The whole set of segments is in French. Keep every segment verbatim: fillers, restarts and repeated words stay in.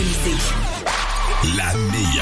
musique. La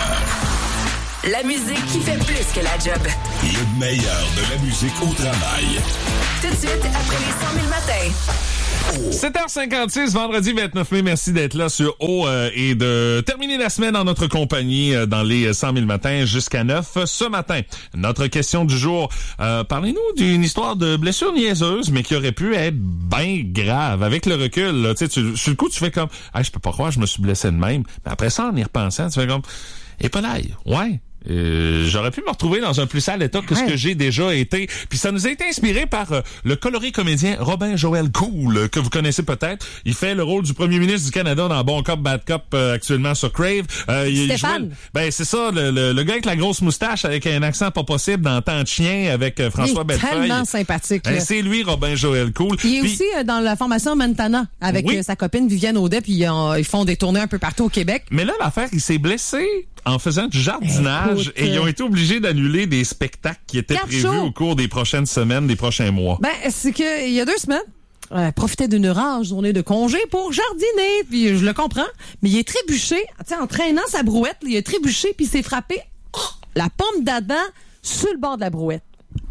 meilleure. La musique qui fait plus que la job. Le meilleur de la musique au travail. Tout de suite, après les cent mille matins. sept heures cinquante-six, vendredi vingt-neuf mai. Merci d'être là sur O euh, et de terminer la semaine en notre compagnie euh, dans les cent mille matins jusqu'à neuf. Ce matin, notre question du jour. Euh, parlez-nous d'une histoire de blessure niaiseuse, mais qui aurait pu être bien grave. Avec le recul, là, tu sais, tu, sur le coup, tu fais comme ah, je peux pas croire, je me suis blessé de même. Mais après ça, en y repensant, tu fais comme et pas l'ail. Ouais. Euh, j'aurais pu me retrouver dans un plus sale état que ouais. ce que j'ai déjà été. Puis ça nous a été inspiré par euh, le coloré comédien Robin Joël Cool, euh, que vous connaissez peut-être. Il fait le rôle du premier ministre du Canada dans Bon Cop, Bad Cop, euh, actuellement sur Crave. Euh, il Stéphane. Jouait, ben c'est ça, le, le, le gars avec la grosse moustache avec un accent pas possible dans Temps de chien avec euh, François Bellefeuille. Il est tellement sympathique. Ben, c'est lui, Robin Joël Cool. Il est puis, aussi euh, dans la formation Montana avec oui. euh, sa copine Viviane Audet, puis euh, ils font des tournées un peu partout au Québec. Mais là, l'affaire, il s'est blessé en faisant du jardinage. Écoute, et ils ont été obligés d'annuler des spectacles qui étaient prévus shows. au cours des prochaines semaines, des prochains mois. Ben, c'est que il y a deux semaines, euh, profitait d'une rare journée de congé pour jardiner, puis je le comprends, mais il est trébuché, tu sais, en traînant sa brouette, il est trébuché, puis il s'est frappé oh, la pomme d'Adam sur le bord de la brouette.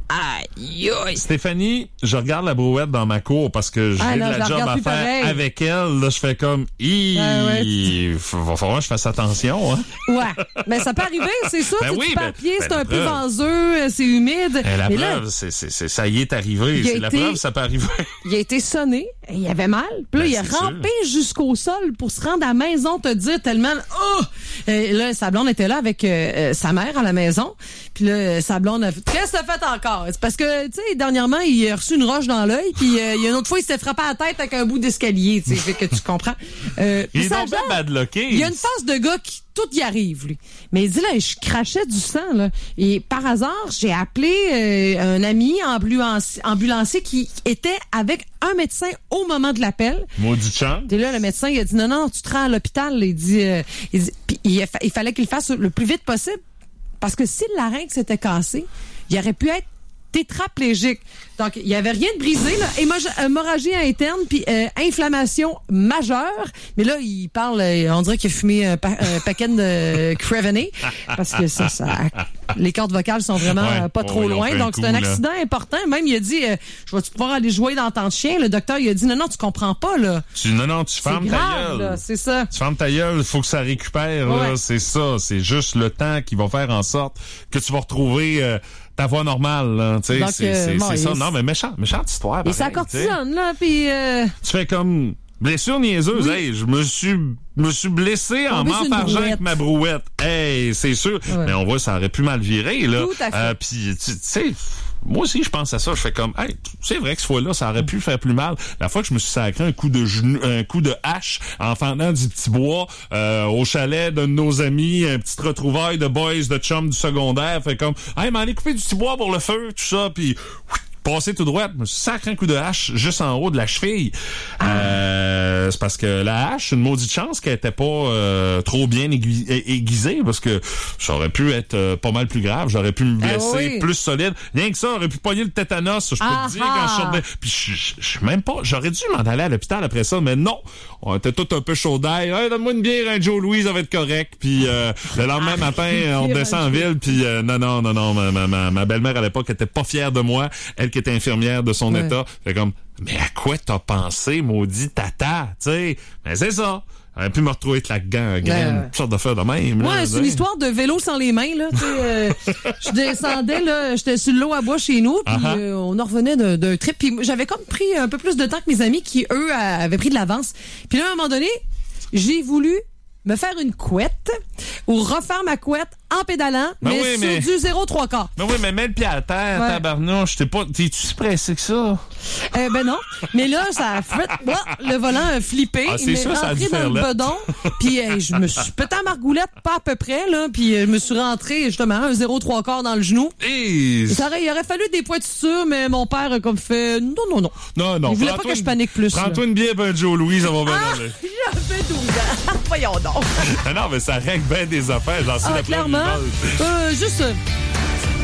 Aïe, aïe. Stéphanie, je regarde la brouette dans ma cour parce que j'ai ah de la, la job à faire pareil. avec elle. Là, je fais comme, il ah ouais. va falloir que je fasse attention. Hein? Ouais, mais ça peut arriver, c'est sûr. Ben oui, du papier, ben, c'est ben un peu vaseux, c'est humide. Ben, la mais preuve, là, c'est, c'est, c'est, ça y est arrivé. C'est été, la preuve, ça peut arriver. Il a été sonné, il avait mal. Puis là, ben, il a rampé sûr. jusqu'au sol pour se rendre à la maison, te dire tellement, oh! Et là, sa blonde était là avec euh, sa mère à la maison. Puis là, sa blonde a fait, qu'est-ce que t'as fait encore? C'est parce que, tu sais, dernièrement, il a reçu une roche dans l'œil, puis euh, il y a une autre fois, il s'est frappé à la tête avec un bout d'escalier, tu sais, fait que tu comprends. Euh, il est donc bien badlocké. Il y a une face de gars qui tout y arrive, lui. Mais il dit, là, je crachais du sang, là. Et par hasard, j'ai appelé euh, un ami ambulancier, ambulancier qui était avec un médecin au moment de l'appel. Maudit chant. Et là, le médecin, il a dit, non, non, tu te rends à l'hôpital. Il dit, euh, il, dit puis il, il fallait qu'il le fasse le plus vite possible. Parce que si le larynx s'était cassé, il aurait pu être tétraplégique. Donc, il n'y avait rien de brisé, là. Hémorragie interne, puis euh, inflammation majeure. Mais là, il parle, euh, on dirait qu'il a fumé un, pa- un paquet de Creveney, parce que ça, ça, les cordes vocales sont vraiment ouais, euh, pas trop ouais, loin. Donc, c'est coup, un accident là. important. Même, il a dit, euh, je vais pouvoir aller jouer dans Temps de chien. Le docteur, il a dit, non, non, tu comprends pas, là. Tu, non, non, tu fermes ta gueule. Là, c'est ça. Tu fermes ta gueule, il faut que ça récupère, ouais. là. C'est ça. C'est juste le temps qui va faire en sorte que tu vas retrouver euh, ta voix normale, là, tu sais, c'est, euh, c'est, bon, c'est ça. Non, mais méchant, méchante histoire. Et ça cortisone, là, puis... Euh... Tu fais comme... Blessure niaiseuse, oui. hey, je me suis me suis blessé en m'enfargeant avec ma brouette. Hey, c'est sûr. Ouais. Mais on voit, ça aurait pu mal virer, là. Tout à fait. Euh, puis, tu sais... Moi aussi, je pense à ça. Je fais comme, hey, c'est vrai que ce fois-là, ça aurait pu faire plus mal. La fois que je me suis sacré un coup de genou, un coup de hache en fendant du petit bois euh, au chalet d'un de nos amis, un petit retrouvaille de boys, de chums du secondaire. Fait comme, hey, m'en allez couper du petit bois pour le feu, tout ça, puis passer tout droit, je me suis sacré un coup de hache juste en haut de la cheville. Ah. Euh, c'est parce que la hache, une maudite chance qu'elle était pas euh, trop bien aiguisée, aiguisée, parce que ça aurait pu être euh, pas mal plus grave. J'aurais pu me blesser ah oui. plus solide. Rien que ça, j'aurais pu pogner le tétanos. Je peux ah te dire quand je sortais. Puis je, je, je même pas. J'aurais dû m'en aller à l'hôpital après ça, mais non. On était tout un peu chaud d'ail. Hey, donne-moi une bière, un Joe Louis, ça va être correct. Puis euh, le lendemain ah, matin, on descend en ville. Puis euh, non, non, non, non. Ma, ma, ma belle-mère à l'époque était pas fière de moi. Elle qui était infirmière de son ouais. état. Fait comme, mais à quoi t'as pensé, maudit tata, tu sais? Mais c'est ça. J'aurais pu me retrouver avec la graine, ouais. toutes sortes de faire de même. Ouais, c'est une histoire de vélo sans les mains, là. euh, je descendais, là, j'étais sur l'eau à bois chez nous, puis uh-huh. euh, on en revenait d'un, d'un trip. Puis j'avais comme pris un peu plus de temps que mes amis qui, eux, avaient pris de l'avance. Puis là, à un moment donné, j'ai voulu me faire une couette ou refaire ma couette en pédalant, ben mais oui, sur mais... du zéro trois quarts. Ben oui, mais mets le pied à terre, ouais. tabarnouche. T'es pas, t'es-tu si pressé que ça? Euh, ben non. Mais là, ça a fait, le volant a flippé. Ah, c'est il sûr, m'est ça a rentré dû dans faire le bedon. Puis euh, je me suis pété à margoulette, pas à peu près, là. Puis euh, je me suis rentré, justement, un zéro trois quarts dans le genou. Et... Ça aurait, il aurait fallu des pointures, mais mon père a comme fait, non, non, non. Non, non. Il voulait pas que je panique plus. Prends-toi une bière, ben Joe Louis, ça va bien ah, aller. J'avais douze ans. Voyons donc. non, mais ça règle bien des affaires. J'en suis ah, la clairement. Euh, juste,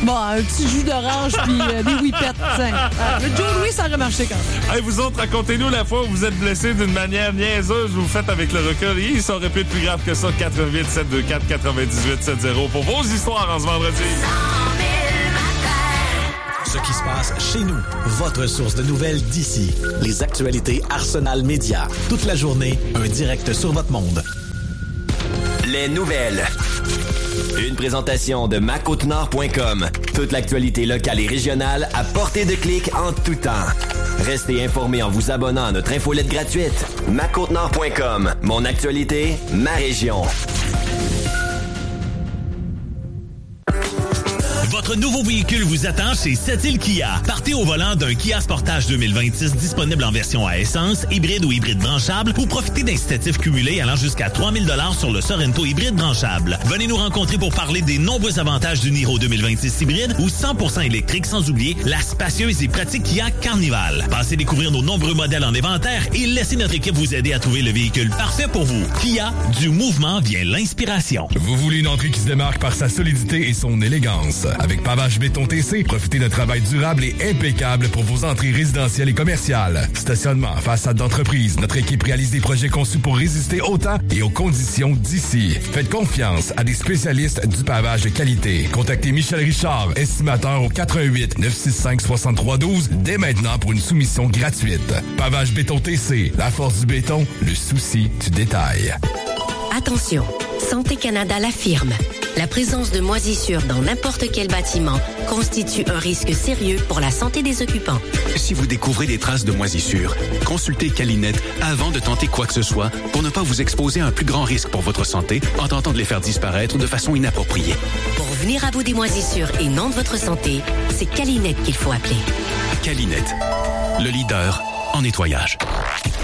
Bon, un petit jus d'orange puis euh, des whippets. Tiens. Ah, le Joe Louis, ça aurait marché quand même. Hey, vous autres, racontez-nous la fois où vous êtes blessé d'une manière niaiseuse, vous faites avec le recul. Hi, ça aurait pu être plus grave que ça. quatre huit sept deux quatre quatre-vingt-dix-huit soixante pour vos histoires en ce vendredi. Ce qui se passe chez nous. Votre source de nouvelles d'ici. Les actualités Arsenal Média. Toute la journée, un direct sur votre monde. Les nouvelles. Une présentation de ma côte nord point com. Toute l'actualité locale et régionale à portée de clic en tout temps. Restez informés en vous abonnant à notre infolette gratuite. ma côte nord point com. Mon actualité, ma région. Votre nouveau véhicule vous attend chez Sept-Îles Kia. Partez au volant d'un Kia Sportage deux mille vingt-six disponible en version à essence, hybride ou hybride branchable pour profiter d'incitatifs cumulés allant jusqu'à trois mille dollars sur le Sorento hybride branchable. Venez nous rencontrer pour parler des nombreux avantages du Niro deux mille vingt-six hybride ou cent pour cent électrique, sans oublier la spacieuse et pratique Kia Carnival. Passez découvrir nos nombreux modèles en inventaire et laissez notre équipe vous aider à trouver le véhicule parfait pour vous. Kia, du mouvement vient l'inspiration. Vous voulez une entrée qui se démarque par sa solidité et son élégance. Avec Pavage Béton T C, profitez d'un travail durable et impeccable pour vos entrées résidentielles et commerciales. Stationnement, façade d'entreprise, notre équipe réalise des projets conçus pour résister au temps et aux conditions d'ici. Faites confiance à des spécialistes du pavage de qualité. Contactez Michel Richard, estimateur au quatre un huit neuf six cinq six trois un deux dès maintenant pour une soumission gratuite. Pavage Béton T C, la force du béton, le souci du détail. Attention, Santé Canada l'affirme. La présence de moisissures dans n'importe quel bâtiment constitue un risque sérieux pour la santé des occupants. Si vous découvrez des traces de moisissures, consultez Calinet avant de tenter quoi que ce soit pour ne pas vous exposer à un plus grand risque pour votre santé en tentant de les faire disparaître de façon inappropriée. Pour venir à bout des moisissures et non de votre santé, c'est Calinet qu'il faut appeler. Calinet, le leader en nettoyage.